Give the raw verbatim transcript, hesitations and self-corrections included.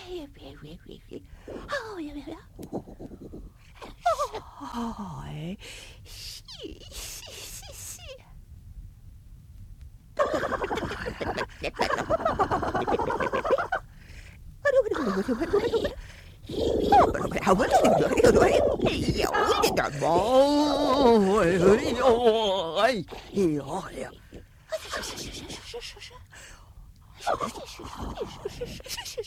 别别别别别，哦呀呀呀，哎，嘻嘻嘻嘻。有一点毛，哎呦，哎呦哎呀！是是是是是是是是是是是是是是是